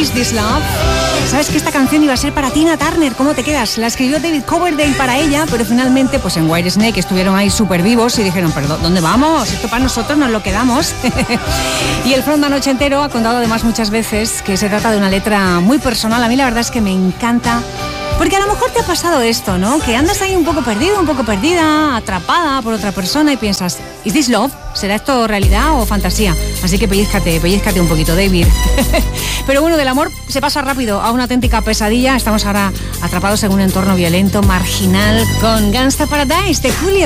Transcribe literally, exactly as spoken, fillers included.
Is This Love? ¿Sabes que esta canción iba a ser para Tina Turner? ¿Cómo te quedas? La escribió David Coverdale para ella, pero finalmente pues en Whitesnake estuvieron ahí súper vivos y dijeron, pero ¿dónde vamos? Esto para nosotros nos lo quedamos. Y el frontman ochentero ha contado además muchas veces que se trata de una letra muy personal. A mí la verdad es que me encanta. Porque a lo mejor te ha pasado esto, ¿no? Que andas ahí un poco perdido, un poco perdida, atrapada por otra persona y piensas, ¿is this love? ¿Será esto realidad o fantasía? Así que pellizcate, pellizcate un poquito, David. Pero bueno, del amor se pasa rápido a una auténtica pesadilla. Estamos ahora atrapados en un entorno violento, marginal, con Gangsta Paradise de Julio.